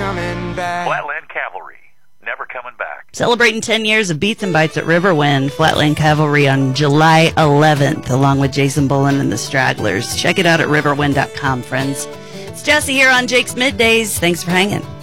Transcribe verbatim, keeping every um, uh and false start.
coming back. Flatland Cavalry, never coming back. Celebrating ten years of Beats and Bites at Riverwind, Flatland Cavalry on July eleventh, along with Jason Bullen and the Stragglers. Check it out at riverwind dot com, friends. It's Jesse here on Jake's Middays. Thanks for hanging.